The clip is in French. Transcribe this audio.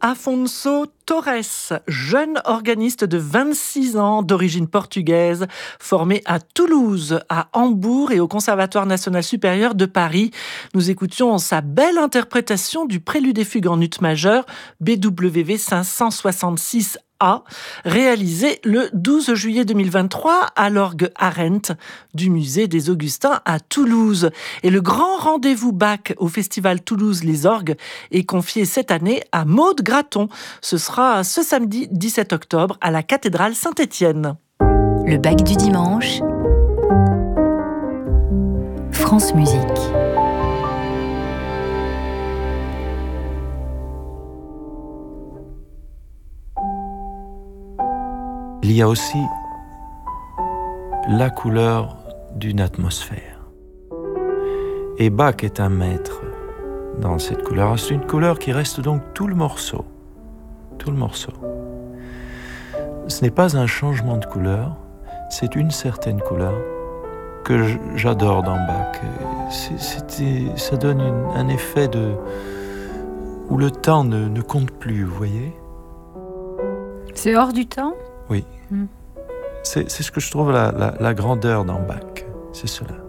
Afonso Torres, jeune organiste de 26 ans d'origine portugaise, formé à Toulouse, à Hambourg et au Conservatoire national supérieur de Paris. Nous écoutions sa belle interprétation du prélude et fugue en ut majeur BWV 566 réalisé le 12 juillet 2023 à l'orgue Arendt du musée des Augustins à Toulouse. Et le grand rendez-vous Bach au festival Toulouse Les Orgues est confié cette année à Maude Graton. Ce sera ce samedi 17 octobre à la cathédrale Saint-Étienne. Le Bach du dimanche, France Musique. Il y a aussi la couleur d'une atmosphère. Et Bach est un maître dans cette couleur. C'est une couleur qui reste donc tout le morceau. Tout le morceau. Ce n'est pas un changement de couleur, c'est une certaine couleur que j'adore dans Bach. Ça donne un effet où le temps ne compte plus, vous voyez ? C'est hors du temps ? Oui. C'est ce que je trouve la grandeur dans Bach, c'est cela.